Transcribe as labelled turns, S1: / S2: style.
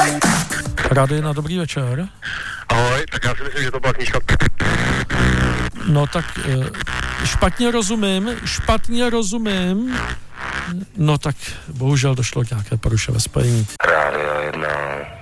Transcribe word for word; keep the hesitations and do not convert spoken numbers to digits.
S1: Rádio na dobrý večer.
S2: Ahoj, tak já si myslím, že to byla knížka.
S1: No tak špatně rozumím, špatně rozumím. No tak bohužel došlo k nějaké poruše ve spojení.
S2: Rádio jedna.